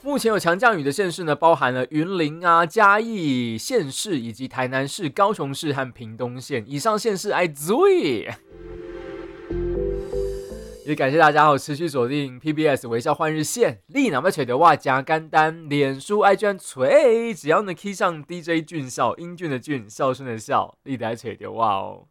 目前有强降雨的县市呢，包含了云林啊、嘉义县市以及台南市、高雄市和屏东县。以上县市爱注意。也感谢大家持续锁定 PBS 微笑换日线，你若要找到我真简单，脸书 IG 找，只要能 key 上 DJ 俊孝，英俊的俊，孝顺的孝，你就会找到我哦。